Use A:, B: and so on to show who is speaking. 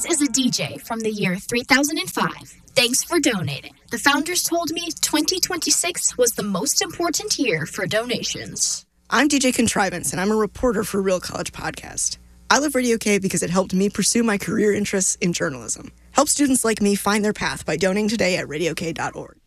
A: This is a DJ from the year 3005. Thanks for donating. The founders told me 2026 was the most important year for donations.
B: I'm DJ Contrivance, and I'm a reporter for Real College Podcast. I love Radio K because it helped me pursue my career interests in journalism. Help students like me find their path by donating today at radiok.org.